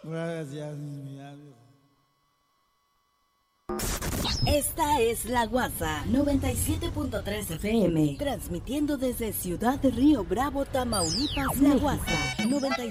Gracias, mi amigo. Esta es La Guasa 97.3 FM, transmitiendo desde Ciudad de Río Bravo, Tamaulipas, La Guasa 97.